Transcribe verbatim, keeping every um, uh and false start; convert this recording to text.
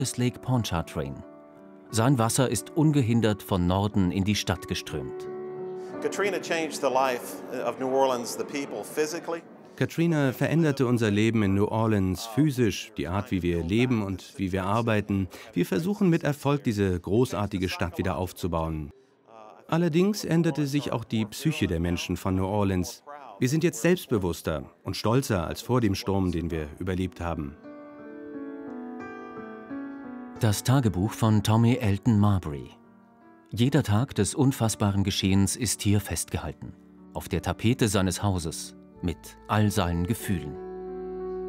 ist Lake Pontchartrain. Sein Wasser ist ungehindert von Norden in die Stadt geströmt. Katrina changed the life of New Orleans, the people physically. Katrina veränderte unser Leben in New Orleans physisch, die Art, wie wir leben und wie wir arbeiten. Wir versuchen mit Erfolg, diese großartige Stadt wieder aufzubauen. Allerdings änderte sich auch die Psyche der Menschen von New Orleans. Wir sind jetzt selbstbewusster und stolzer als vor dem Sturm, den wir überlebt haben. Das Tagebuch von Tommy Elton Marbury. Jeder Tag des unfassbaren Geschehens ist hier festgehalten. Auf der Tapete seines Hauses. Mit all seinen Gefühlen.